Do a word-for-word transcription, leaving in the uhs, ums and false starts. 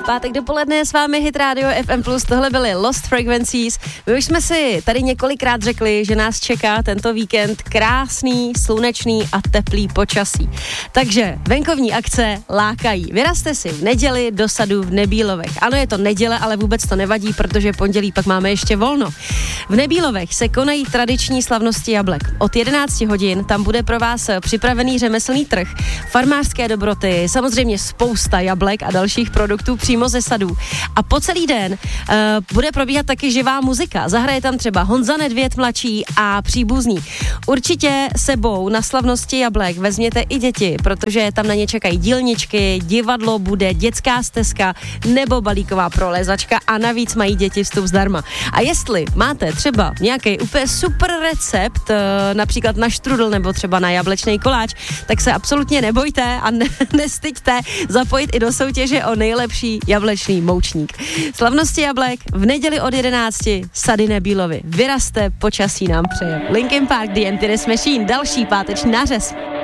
Pátek dopoledne s vámi Hit Radio F M plus, tohle byly Lost Frequencies. My už jsme si tady několikrát řekli, že nás čeká tento víkend krásný, slunečný a teplý počasí. Takže venkovní akce lákají. Vyrazte si v neděli do sadu v Nebílovech. Ano, je to neděle, ale vůbec to nevadí, protože pondělí pak máme ještě volno. V Nebílovech se konají tradiční slavnosti jablek. Od jedenácti hodin tam bude pro vás připravený řemeslný trh, farmářské dobroty, samozřejmě spousta jablek a dalších produktů přímo ze sadů. A po celý den uh, bude probíhat taky živá muzika. Zahraje tam třeba Honza Nedvěd mladší a příbuzní. Určitě sebou na slavnosti jablek vezměte i děti, protože tam na ně čekají dílničky, divadlo bude, dětská stezka nebo balíková prolézačka a navíc mají děti vstup zdarma. A jestli máte třeba nějaký úplně super recept, uh, například na štrudl nebo třeba na jablečný koláč, tak se absolutně nebojte a ne, nestyďte zapojit i do soutěže o nejlepší jablečný moučník. Slavnosti jablek v neděli od jedenácti, sady Nebílovy. Vyrazte, počasí nám přeje. Linkin Park, The Emptiness Machine, další páteční nářez.